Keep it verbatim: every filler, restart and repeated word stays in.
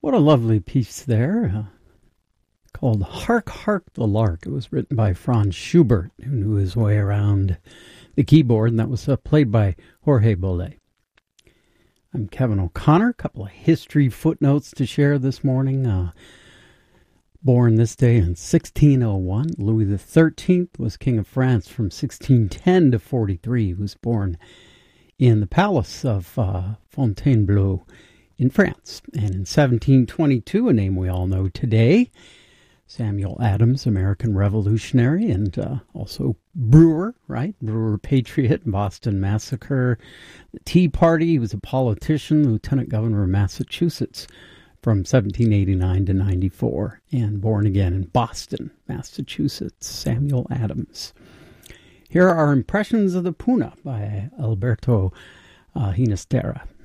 What a lovely piece there, uh, called Hark, Hark the Lark. It was written by Franz Schubert, who knew his way around the keyboard, and that was uh, played by Jorge Bolet. I'm Kevin O'Connor. A couple of history footnotes to share this morning. Uh, born this day in sixteen oh one, Louis the thirteenth was King of France from sixteen ten to forty-three. He was born in the palace of uh, Fontainebleau in France. And in seventeen twenty-two, a name we all know today, Samuel Adams, American revolutionary, and uh, also brewer, right? Brewer patriot, Boston Massacre, the Tea Party. He was a politician, lieutenant governor of Massachusetts from seventeen eighty-nine to ninety-four, and born again in Boston, Massachusetts, Samuel Adams. Here are Impressions of the Puna by Alberto uh, Ginastera.